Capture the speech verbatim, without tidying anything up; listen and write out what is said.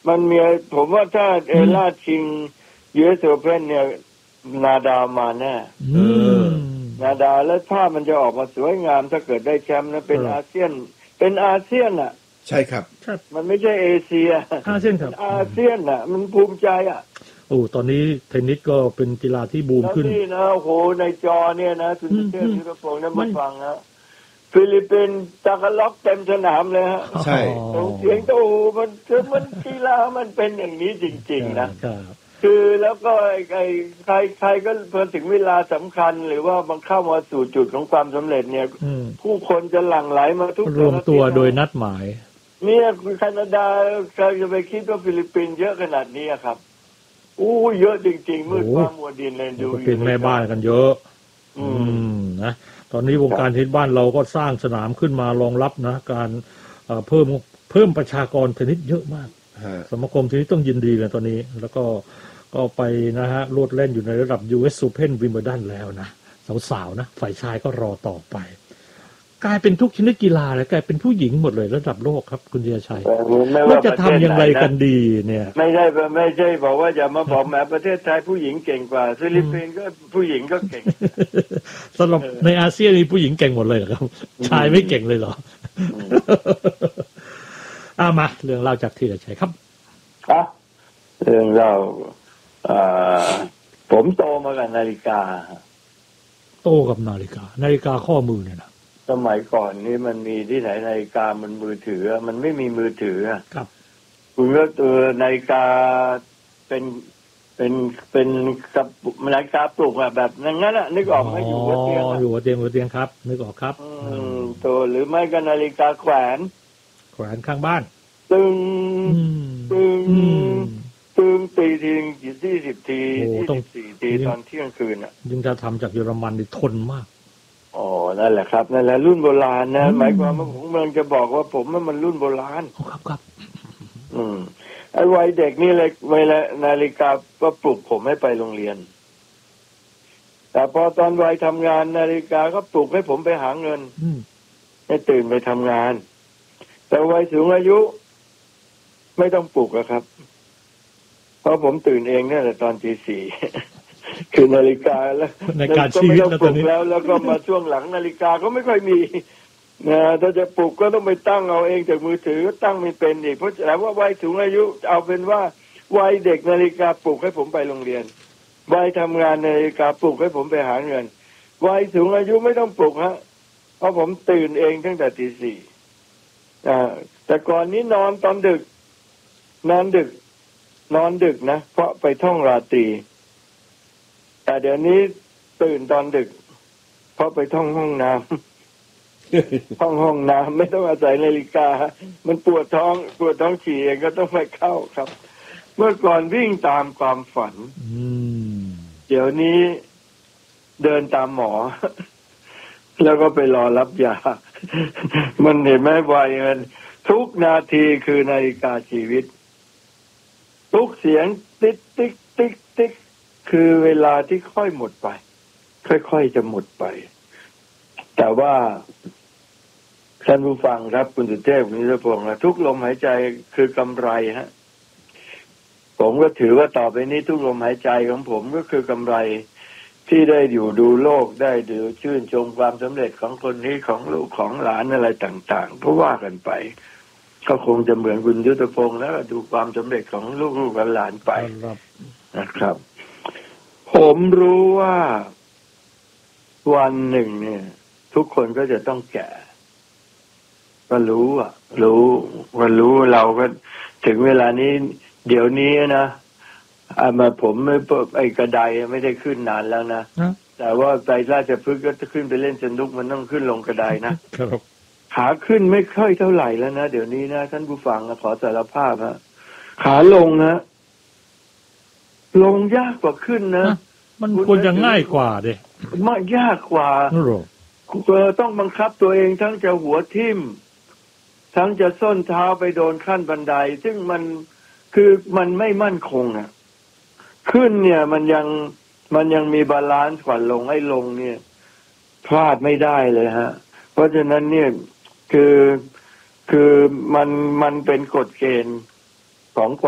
มันมีผมว่าถ้าเอล่าชิง ยู เอส Open เนี่ยนาดาวมาแน่นาดาวแล้วภาพมันจะออกมาสวยงามถ้าเกิดได้แชมป์นะเป็นอาเซียนเป็นอาเซียนอ่ะใช่ครับมันไม่ใช่เอเชียอาเซียนครับอาเซียนอ่ะมันภูมิใจอ่ะโอ้ตอนนี้เทนนิสก็เป็นกีฬาที่บูมขึ้นนี่นะโอ้โหในจอเนี่ยนะคุณเทพยุทธพงศ์นะมาฟังนะฟิลิปปินส์ตะกล็อกเต็มสนามเลยฮะใช่เสียงโตมันมันกีฬามันเป็นอย่างนี้จริงๆนะคือแล้วก็ไอ้ใครใครก็พอถึงเวลาสำคัญหรือว่ามันเข้ามาสู่จุดของความสำเร็จเนี่ยผู้คนจะหลั่งไหลมาทุกรวมตัวโดยนัดหมายเนี่ยแคนาดาใครจะไปคิดว่าฟิลิปปินส์เยอะขนาดนี้ครับอู้เยอะจริงๆมืดฟ้ามัวดินเลยดูเป็นแม่บ้านกันเยอะอืมนะตอนนี้วงการเทนนิสบ้านเราก็สร้างสนามขึ้นมารองรับนะการเพิ่มเพิ่มประชากรเทนนิสเยอะมากสมาคมเทนนิสต้องยินดีเลยตอนนี้แล้วก็ก็ไปนะฮะโลดเล่นอยู่ในระดับ ยู เอส Open Wimbledon แล้วนะสาวๆนะฝ่ายชายก็รอต่อไปกลายเป็นทุกชนิดกีฬาเลยกลายเป็นผู้หญิงหมดเลยระดับโลกครับคุณเดียชัยว่าจะทำอย่างไรกันดีเนี่ยไม่ใช่ไม่ใช่บอกว่าอย่ามาบอกแม้ประเทศไทยผู้หญิงเก่งกว่าฟิลิปปินส์ก็ผู้หญิงก็เก่งสำหรับในอาเซียนนี่ผู้หญิงเก่งหมดเลยเหรอครับชายไม่เก่งเลยเหรอเอามาเรื่องเล่าจากที่เดียชัยครับครับเรื่องเล่าผมโตมากับนาฬิกาโตกับนาฬิกานาฬิกาข้อมือเนี่ยนะสมัยก่อนนี่มันมีที่ไหนนาฬิกามันมือถือมันไม่มีมือถือครับคุณก็ตัวนาฬิกาเป็นเป็นเป็นกับนาฬิกาปลุกอะแบบนั้นน่ะนึกออกไหมอยู่หัวเตียงอยู่หัวเตียงหัวเตียงครับนึกออกครับอืมตัวหรือไม่ก็นาฬิกาแขวนแขวนข้างบ้านตึงตึงตึงตีทียี่สิบทียี่สิบสี่ทีตอนเที่ยงคืนอ่ะยิ่งจะทำจากเยอรมันนี่ทนมากอ๋อนั่นแหละครับนั่นแหละรุ่นโบราณนะหมายความว่าผมกำลังจะบอกว่าผมมันรุ่นโบราณครับครับอืมไอ้วัยเด็กนี่เลยเวลานาฬิกาก็ปลุกผมให้ไปโรงเรียนแต่พอตอนวัยทำงานนาฬิกาก็ปลุกให้ผมไปหาเงินให้ตื่นไปทำงานแต่วัยสูงอายุไม่ต้องปลุกอะครับเพราะผมตื่นเองเนี่ยแต่ตอนตีสี่คือนาฬิกาแล้วในการชีวิตแล้วตอนนี้แล้วแล้วก็มาช่วงหลังนาฬิกาก็ไม่ค่อยมีนะถ้าจะปลุกก็ต้องไปตั้งเอาเองจากมือถือตั้งไม่เป็นอีกเพราะแต่ว่าวัยสูงอายุเอาเป็นว่าวัยเด็กนาฬิกาปลุกให้ผมไปโรงเรียนวัยทำงานนาฬิกาปลุกให้ผมไปหาเงินวัยสูงอายุไม่ต้องปลุกฮะเพราะผมตื่นเองตั้งแต่ตีสี่แต่ก่อนนี้นอนตอนดึกนอนดึกนอนดึกนะเพราะไปท่องราตรีแต่เดี๋ยวนี้ตื่นตอนดึกเพราะไปท่องห้องน้ำท่องห้องน้ำไม่ต้องอาศัยนาฬิกามันปวดท้องปวดท้องฉี่เองก็ต้องไปเข้าครับ เมื่อก่อนวิ่งตามความฝันเดี๋ยวนี้เดินตามหมอแล้วก็ไปรอรับยามันเห็นไหมวัยมันทุกนาทีคือนาฬิกาชีวิตทุกเสียงติ๊กติ๊กติ๊กติ๊กคือเวลาที่ค่อยหมดไปค่อยๆจะหมดไปแต่ว่าท่านผู้ฟังครับคุณสุเทพคุณนิรพงศ์ทุกลมหายใจคือกำไรฮะผมก็ถือว่าต่อไปนี้ทุกลมหายใจของผมก็คือกำไรที่ได้อยู่ดูโลกได้ดูชื่นชมความสำเร็จของคนนี้ของลูกของหลานอะไรต่างๆก็ว่ากันไปก็คงจะเหมือนคุณยุทธพงศ์แล้วดูความสำเร็จของลูกๆหลานๆไปนะครับผมรู้ว่าวันหนึ่งเนี่ยทุกคนก็จะต้องแก่ก็รู้อ่ะรู้ว่ารู้เราก็ถึงเวลานี้เดี๋ยวนี้นะอามาผมไม่ไอ้กระไดไม่ได้ขึ้นนานแล้วนะแต่ว่าไปราชพฤกษ์ก็จะขึ้นไปเล่นสนุกมันต้องขึ้นลงกระไดนะขาขึ้นไม่ค่อยเท่าไหร่แล้วนะเดี๋ยวนี้นะท่านผู้ฟังขอสารภาพฮะขาลงนะลงยากกว่าขึ้นนะมันควรจะง่ายกว่าดิมากยากกว่าเออต้องบังคับตัวเองทั้งจะหัวทิ่มทั้งจะส้นเท้าไปโดนขั้นบันไดซึ่งมันคือมันไม่มั่นคงอ่ะขึ้นเนี่ยมันยังมันยังมีบาลานซ์กว่าลงไอ้ลงเนี่ยพลาดไม่ได้เลยฮะเพราะฉะนั้นเนี่ยคือคือมันมันเป็นกฎเกณฑ์ของ